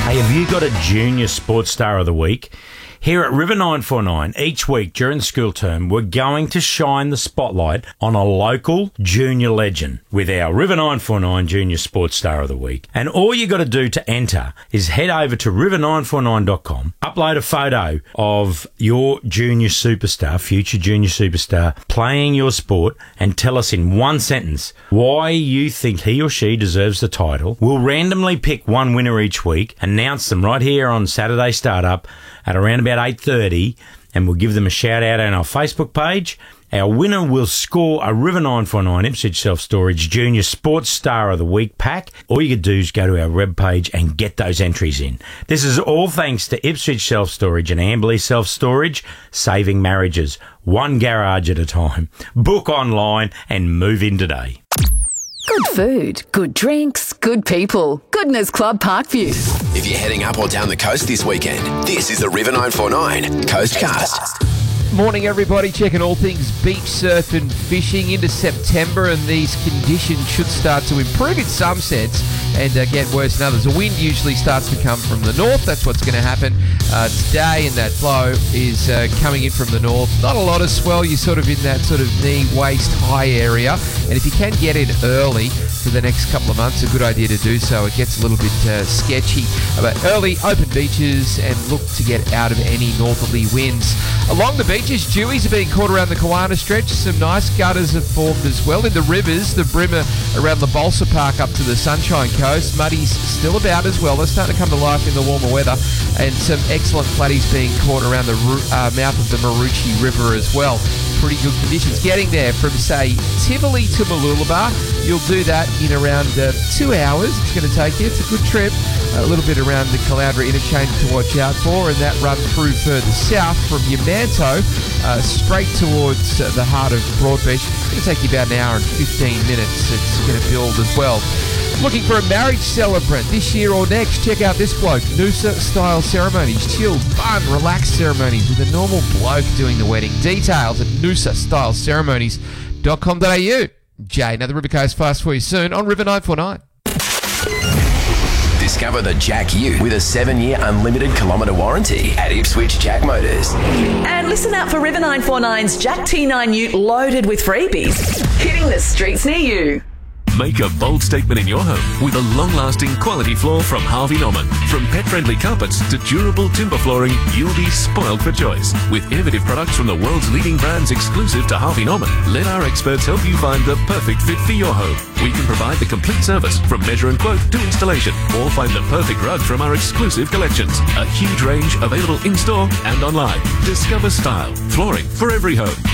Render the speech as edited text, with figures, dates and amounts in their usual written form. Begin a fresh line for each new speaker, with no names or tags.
Hey, have you got a junior sports star of the week? Here at River 949, each week during the school term, we're going to shine the spotlight on a local junior legend with our River 949 Junior Sports Star of the Week. And all you got to do to enter is head over to river949.com, upload a photo of your junior superstar, future junior superstar, playing your sport, and tell us in one sentence why you think he or she deserves the title. We'll randomly pick one winner each week, announce them right here on Saturday Startup at around about 8:30, and we'll give them a shout out on our Facebook page. Our winner will score a River 949 Ipswich Self-Storage Junior Sports Star of the Week pack. All you can do is go to our web page and get those entries in. This is all thanks to Ipswich Self-Storage and Amberley Self-Storage, saving marriages, one garage at a time. Book online and move in today.
Good food, good drinks, good people. Goodness Club Parkview.
If you're heading up or down the coast this weekend, this is the River 949 Coastcast.
Morning, everybody. Checking all things beach, surf and fishing into September, and these conditions should start to improve in some sense and get worse in others. The wind usually starts to come from the north. That's what's going to happen today, and that flow is coming in from the north. Not a lot of swell. You're sort of in that sort of knee, waist high area, and if you can get in early for the next couple of months, a good idea to do so. It gets a little bit sketchy, but early open beaches and look to get out of any northerly winds. Along the beaches, dewies are being caught around the Kawana stretch. Some nice gutters have formed as well. In the rivers, the Brimmer around the Balsa Park up to the Sunshine Coast. Muddies still about as well. They're starting to come to life in the warmer weather. And some excellent flatties being caught around the mouth of the Maroochy River as well. Pretty good conditions. Getting there from, say, Tivoli to Mooloolaba, you'll do that in around 2 hours. It's going to take you. It's a good trip. A little bit around the Caloundra interchange to watch out for, and that run through further south from Yamanto straight towards the heart of Broadbeach. It's going to take you about an hour and 15 minutes. It's going to build as well. Looking for a marriage celebrant this year or next? Check out this bloke. Noosa-style ceremonies. Chilled, fun, relaxed ceremonies with a normal bloke doing the wedding. Details at noosastyleceremonies.com.au. Jay, another River Coast Fast for you soon on River 949.
Discover the Jack U with a 7-year unlimited kilometre warranty at Ipswich Jack Motors.
And listen out for River 949's Jack T9 Ute loaded with freebies. Hitting the streets near you.
Make a bold statement in your home with a long-lasting quality floor from Harvey Norman. From pet-friendly carpets to durable timber flooring, you'll be spoiled for choice. With innovative products from the world's leading brands exclusive to Harvey Norman, let our experts help you find the perfect fit for your home. We can provide the complete service from measure and quote to installation, or find the perfect rug from our exclusive collections. A huge range available in-store and online. Discover style, flooring for every home.